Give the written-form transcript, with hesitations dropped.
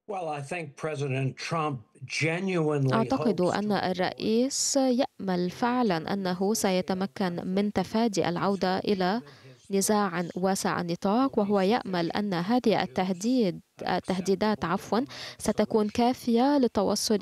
أعتقد أن الرئيس يأمل فعلا أنه سيتمكن من تفادي العودة إلى نزاع واسع النطاق، وهو يأمل أن هذه التهديدات ستكون كافية للتوصل